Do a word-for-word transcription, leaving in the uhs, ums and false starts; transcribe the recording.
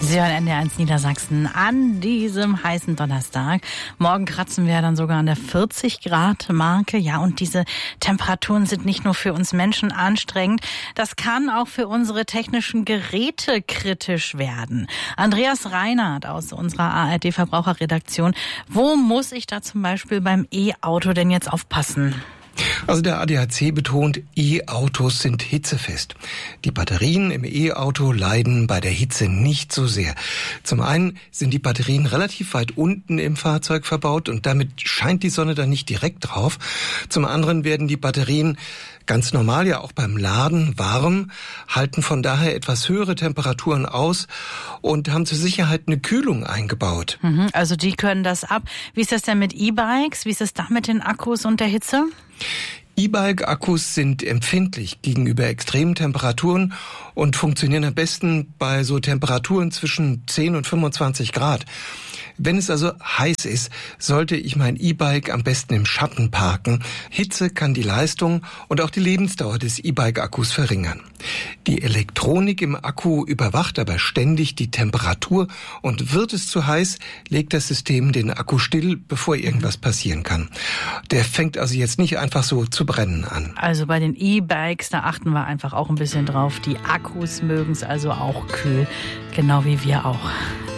Sie hören N D R eins Niedersachsen an diesem heißen Donnerstag. Morgen kratzen wir dann sogar an der vierzig Grad Marke. Ja, und diese Temperaturen sind nicht nur für uns Menschen anstrengend. Das kann auch für unsere technischen Geräte kritisch werden. Andreas Reinhardt aus unserer A R D-Verbraucherredaktion. Wo muss ich da zum Beispiel beim E-Auto denn jetzt aufpassen? Also der A D A C betont, E-Autos sind hitzefest. Die Batterien im E-Auto leiden bei der Hitze nicht so sehr. Zum einen sind die Batterien relativ weit unten im Fahrzeug verbaut und damit scheint die Sonne dann nicht direkt drauf. Zum anderen werden die Batterien ganz normal ja auch beim Laden warm, halten von daher etwas höhere Temperaturen aus und haben zur Sicherheit eine Kühlung eingebaut. Mhm, also die können das ab. Wie ist das denn mit E-Bikes? Wie ist es da mit den Akkus und der Hitze? E-Bike-Akkus sind empfindlich gegenüber extremen Temperaturen und funktionieren am besten bei so Temperaturen zwischen zehn und fünfundzwanzig Grad. Wenn es also heiß ist, sollte ich mein E-Bike am besten im Schatten parken. Hitze kann die Leistung und auch die Lebensdauer des E-Bike-Akkus verringern. Die Elektronik im Akku überwacht aber ständig die Temperatur und wird es zu heiß, legt das System den Akku still, bevor irgendwas passieren kann. Der fängt also jetzt nicht einfach so zu brennen an. Also bei den E-Bikes, da achten wir einfach auch ein bisschen drauf. Die Akkus mögen es also auch kühl, genau wie wir auch.